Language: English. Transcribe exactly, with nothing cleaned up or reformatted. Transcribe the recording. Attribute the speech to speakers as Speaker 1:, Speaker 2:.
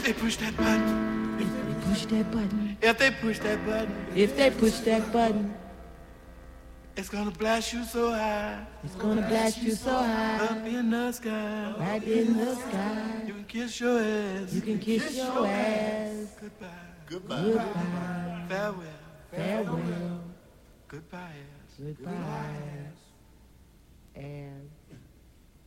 Speaker 1: If they push that button,
Speaker 2: if they push that button,
Speaker 1: if they push that button,
Speaker 2: if they push that button,
Speaker 1: it's gonna blast you so high.
Speaker 2: It's gonna blast you so high.
Speaker 1: Up in the sky.
Speaker 2: Right in the sky.
Speaker 1: You can kiss your ass.
Speaker 2: You can kiss, kiss your ass.
Speaker 1: Goodbye.
Speaker 3: Goodbye.
Speaker 2: Goodbye.
Speaker 1: Farewell.
Speaker 2: Farewell.
Speaker 1: Goodbye ass.
Speaker 2: Goodbye ass. And